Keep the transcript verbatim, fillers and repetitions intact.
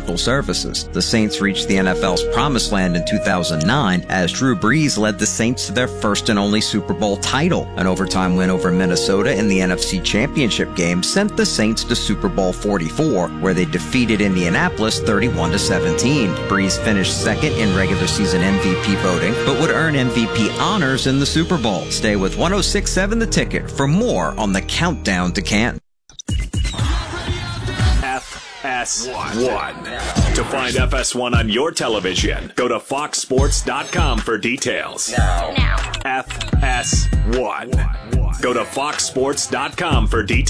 electrical services. The Saints reached the N F L's promised land in two thousand nine as Drew Brees led the Saints to their first and only Super Bowl title. An overtime win over Minnesota in the N F C Championship game sent the Saints to Super Bowl forty-four, where they defeated Indianapolis thirty-one to seventeen. Brees finished second in regular season M V P voting, but would earn M V P honors in the Super Bowl. Stay with one oh six point seven The Ticket for more on the countdown to Canton. F S one. To find F S one on your television, go to fox sports dot com for details. Now. F S one. Go to fox sports dot com for details.